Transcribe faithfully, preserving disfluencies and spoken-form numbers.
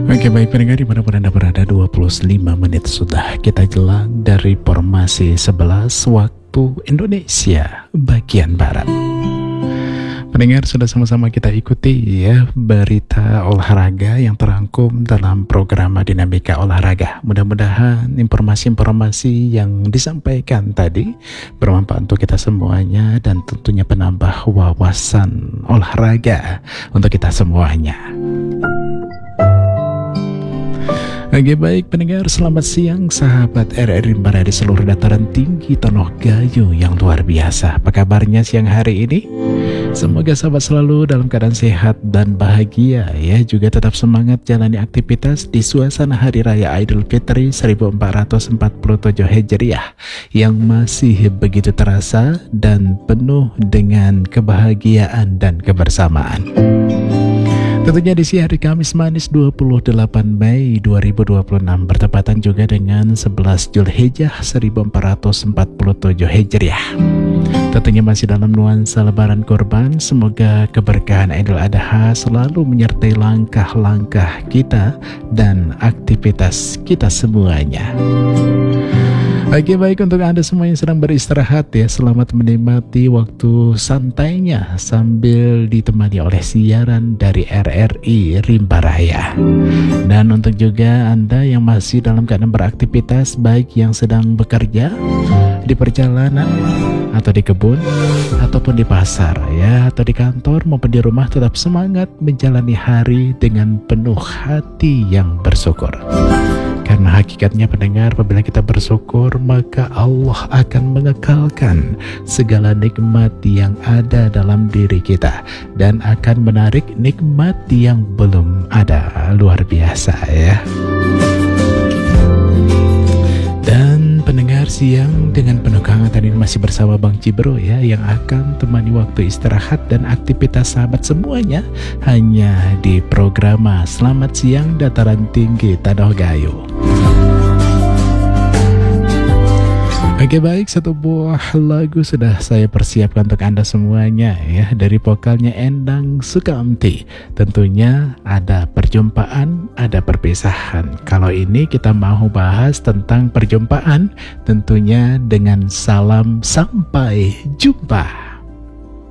Oke, baik pendengar dimanapun Anda berada, dua puluh lima menit sudah kita jelang dari formasi sebelas waktu Indonesia bagian Barat. Pendengar, sudah sama-sama kita ikuti ya berita olahraga yang terangkum dalam program Dinamika Olahraga. Mudah-mudahan informasi-informasi yang disampaikan tadi bermanfaat untuk kita semuanya dan tentunya penambah wawasan olahraga untuk kita semuanya. Oke, baik pendengar, selamat siang sahabat R R Rimba di seluruh dataran tinggi Tanah Gayo yang luar biasa. Apa kabarnya siang hari ini? Semoga sahabat selalu dalam keadaan sehat dan bahagia ya. Juga tetap semangat jalani aktivitas di suasana Hari Raya Idul Fitri seribu empat ratus empat puluh tujuh Hijriah yang masih begitu terasa dan penuh dengan kebahagiaan dan kebersamaan. Tentunya di hari Kamis manis dua puluh delapan Mei dua ribu dua puluh enam bertepatan juga dengan sebelas Zulhijjah seribu empat ratus empat puluh tujuh Hijriah. Tentunya masih dalam nuansa lebaran kurban. Semoga keberkahan Idul Adha selalu menyertai langkah-langkah kita dan aktivitas kita semuanya. Oke, baik untuk Anda semua yang sedang beristirahat ya, selamat menikmati waktu santainya sambil ditemani oleh siaran dari R R I Rimba Raya. Dan untuk juga Anda yang masih dalam keadaan beraktivitas, baik yang sedang bekerja di perjalanan atau di kebun ataupun di pasar ya, atau di kantor maupun di rumah, tetap semangat menjalani hari dengan penuh hati yang bersyukur. Karena hakikatnya pendengar, apabila kita bersyukur, maka Allah akan mengekalkan segala nikmat yang ada dalam diri kita dan akan menarik nikmat yang belum ada. Luar biasa ya. Dan pendengar, siang dengan penuh kehangatan ini masih bersama Bang Cibro ya, yang akan temani waktu istirahat dan aktivitas sahabat semuanya hanya di program Selamat Siang Dataran Tinggi Tanah Gayo. Oke, baik, satu buah lagu sudah saya persiapkan untuk Anda semuanya ya, dari vokalnya Endang Sukamti. Tentunya ada perjumpaan, ada perpisahan. Kalau ini kita mau bahas tentang perjumpaan, tentunya dengan salam sampai jumpa.